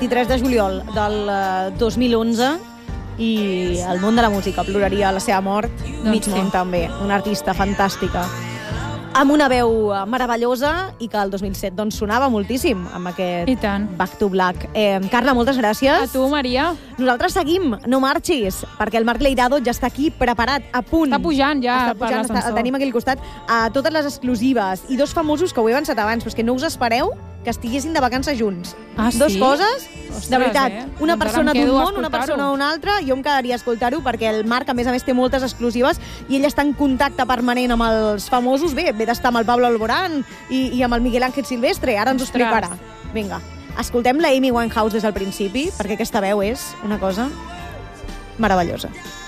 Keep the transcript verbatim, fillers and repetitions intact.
vint-i-tres de juliol del dos mil onze i el món de la música ploraria a la seva mort, doncs mig sí. món també, una artista fantàstica amb una veu meravellosa i que el dos mil set doncs, sonava moltíssim amb aquest I tant. Back to Black. Eh, Carla, moltes gràcies. A tu, Maria. Nosaltres seguim, no marxis, perquè el Marc Leirado ja està aquí preparat, a punt. Està pujant ja està pujant, per l'ascensor. El tenim aquí al costat. A totes les exclusives i dos famosos que ho he avançat abans, però és que no us espereu que estiguessin de vacances junts. Ah, sí? Dos coses, Ostres, de veritat. Eh? Una doncs persona d'un món, una persona d'un d'un altre. Jo em quedaria a escoltar-ho perquè el Marc, a més a més, té moltes exclusives i ell està en contacte permanent amb els famosos. Bé, ve d'estar amb el Pablo Alborán i, i amb el Miguel Ángel Silvestre. Ara ens ho explicarà. Vinga, escoltem la Amy Winehouse des del principi, perquè aquesta veu és una cosa meravellosa.